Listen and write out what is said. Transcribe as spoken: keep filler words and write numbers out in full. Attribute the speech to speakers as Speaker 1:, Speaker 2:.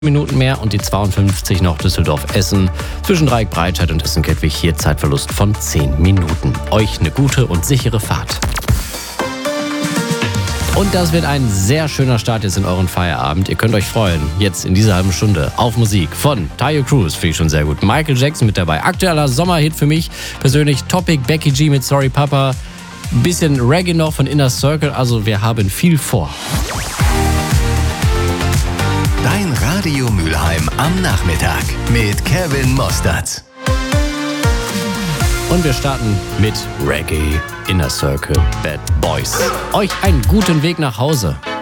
Speaker 1: Minuten mehr und die zweiundfünfzig noch Düsseldorf-Essen. Zwischen Dreieck Breitscheid und Essen-Kettwig hier Zeitverlust von zehn Minuten. Euch eine gute und sichere Fahrt. Und das wird ein sehr schöner Start jetzt in euren Feierabend. Ihr könnt euch freuen, jetzt in dieser halben Stunde auf Musik von Taio Cruz, finde ich schon sehr gut. Michael Jackson mit dabei. Aktueller Sommerhit für mich persönlich. Topic, Becky G mit Sorry Papa. Bisschen Reggae noch von Inner Circle. Also wir haben viel vor.
Speaker 2: Dein Radio Mülheim am Nachmittag mit Kevin Mostert.
Speaker 1: Und wir starten mit Reggae, Inner Circle, Bad Boys. Euch einen guten Weg nach Hause.